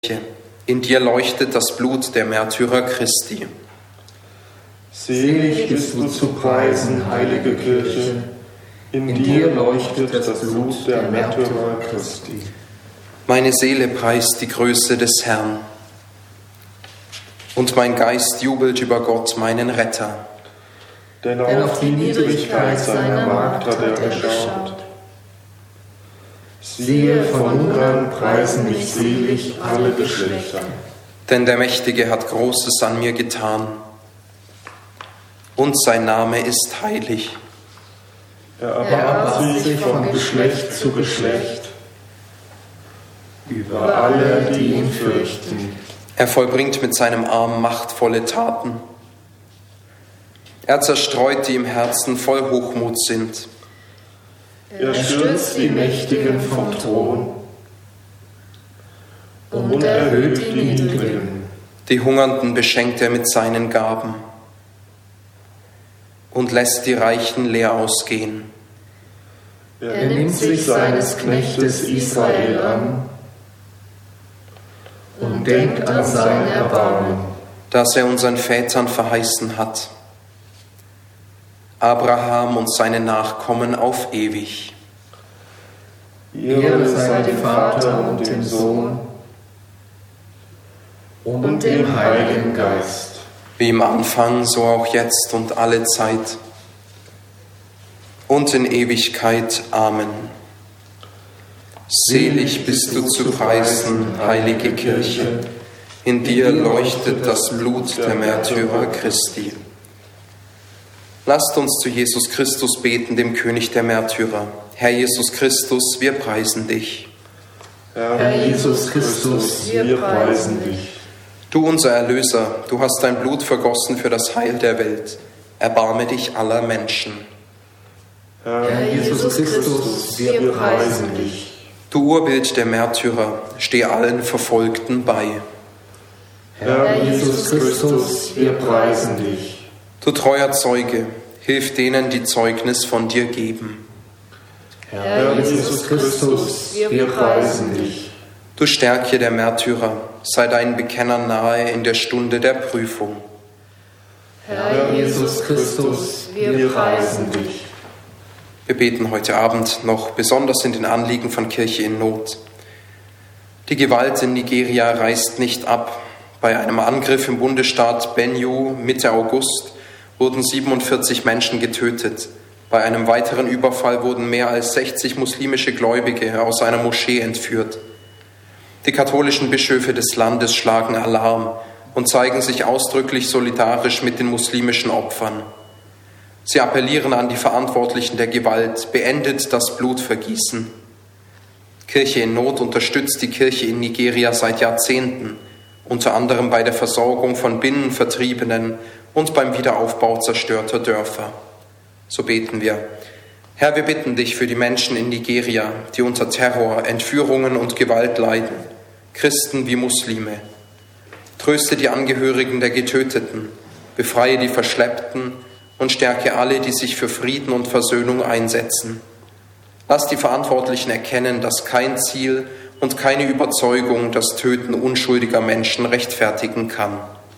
In dir leuchtet das Blut der Märtyrer Christi. Selig bist du zu preisen, heilige Kirche. In dir leuchtet das Blut der Märtyrer Christi. Meine Seele preist die Größe des Herrn. Und mein Geist jubelt über Gott, meinen Retter. Denn auf die Niedrigkeit seiner Magd hat er geschaut. Siehe, von nun an preisen mich selig alle Geschlechter. Denn der Mächtige hat Großes an mir getan. Und sein Name ist heilig. Er erbarmt sich von Geschlecht zu Geschlecht über alle, die ihn fürchten. Er vollbringt mit seinem Arm machtvolle Taten. Er zerstreut, die im Herzen voll Hochmut sind. Er stürzt die Mächtigen vom Thron und erhöht die Niedrigen. Die Hungernden beschenkt er mit seinen Gaben und lässt die Reichen leer ausgehen. Er nimmt sich seines Knechtes Israel an und denkt an sein Erbarmen, das er unseren Vätern verheißen hat, Abraham und seine Nachkommen auf ewig. Ehre sei dem Vater und dem Sohn und dem Heiligen Geist. Wie im Anfang, so auch jetzt und alle Zeit und in Ewigkeit. Amen. Selig bist du zu preisen, heilige Kirche. In dir leuchtet das Blut der Märtyrer Christi. Lasst uns zu Jesus Christus beten, dem König der Märtyrer. Herr Jesus Christus, wir preisen dich. Herr Jesus Christus, wir preisen dich. Du, unser Erlöser, du hast dein Blut vergossen für das Heil der Welt. Erbarme dich aller Menschen. Herr Jesus Christus, wir preisen dich. Du Urbild der Märtyrer, steh allen Verfolgten bei. Herr Jesus Christus, wir preisen dich. Du treuer Zeuge, hilf denen, die Zeugnis von dir geben. Herr Jesus Christus, wir preisen dich. Du Stärke der Märtyrer, sei deinen Bekennern nahe in der Stunde der Prüfung. Herr Jesus Christus, wir preisen dich. Wir beten heute Abend noch besonders in den Anliegen von Kirche in Not. Die Gewalt in Nigeria reißt nicht ab. Bei einem Angriff im Bundesstaat Benue Mitte August wurden 47 Menschen getötet. Bei einem weiteren Überfall wurden mehr als 60 muslimische Gläubige aus einer Moschee entführt. Die katholischen Bischöfe des Landes schlagen Alarm und zeigen sich ausdrücklich solidarisch mit den muslimischen Opfern. Sie appellieren an die Verantwortlichen der Gewalt, beendet das Blutvergießen. Kirche in Not unterstützt die Kirche in Nigeria seit Jahrzehnten, unter anderem bei der Versorgung von Binnenvertriebenen und beim Wiederaufbau zerstörter Dörfer. So beten wir. Herr, wir bitten dich für die Menschen in Nigeria, die unter Terror, Entführungen und Gewalt leiden, Christen wie Muslime. Tröste die Angehörigen der Getöteten, befreie die Verschleppten und stärke alle, die sich für Frieden und Versöhnung einsetzen. Lass die Verantwortlichen erkennen, dass kein Ziel und keine Überzeugung das Töten unschuldiger Menschen rechtfertigen kann.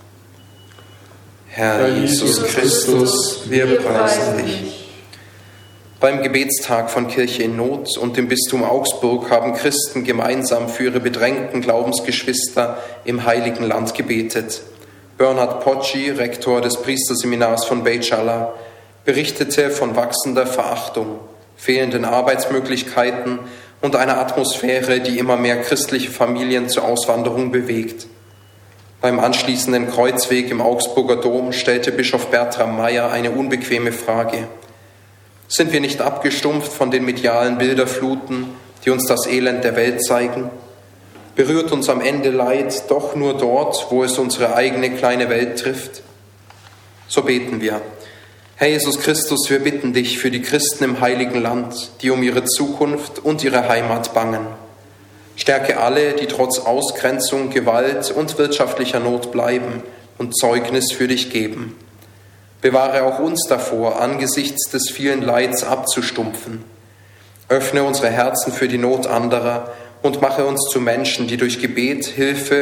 Herr Jesus Christus, wir preisen dich. Beim Gebetstag von Kirche in Not und im Bistum Augsburg haben Christen gemeinsam für ihre bedrängten Glaubensgeschwister im Heiligen Land gebetet. Bernhard Pocci, Rektor des Priesterseminars von Beychala, berichtete von wachsender Verachtung, fehlenden Arbeitsmöglichkeiten und einer Atmosphäre, die immer mehr christliche Familien zur Auswanderung bewegt. Beim anschließenden Kreuzweg im Augsburger Dom stellte Bischof Bertram Meyer eine unbequeme Frage. Sind wir nicht abgestumpft von den medialen Bilderfluten, die uns das Elend der Welt zeigen? Berührt uns am Ende Leid doch nur dort, wo es unsere eigene kleine Welt trifft? So beten wir. Herr Jesus Christus, wir bitten dich für die Christen im Heiligen Land, die um ihre Zukunft und ihre Heimat bangen. Stärke alle, die trotz Ausgrenzung, Gewalt und wirtschaftlicher Not bleiben und Zeugnis für dich geben. Bewahre auch uns davor, angesichts des vielen Leids abzustumpfen. Öffne unsere Herzen für die Not anderer und mache uns zu Menschen, die durch Gebet, Hilfe